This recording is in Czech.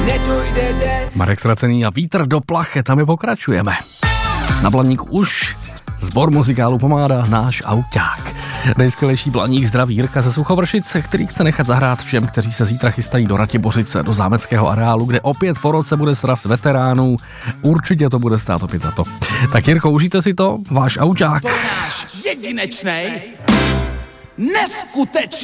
nedojde den. Marek Stracený a Vítr do plachet, tam je pokračujeme. Na Blaník už sbor muzikálu pomáhá náš auták. Nejskvělejší Blaník zdraví Jirka ze Suchovršic, který chce nechat zahrát všem, kteří se zítra chystají do Ratibořice, do zámeckého areálu, kde opět po roce bude sraz veteránů. Určitě to bude stát opět za to. Tak Jirko, užijte si to, váš auták. To je náš jedinečnej, neskutečný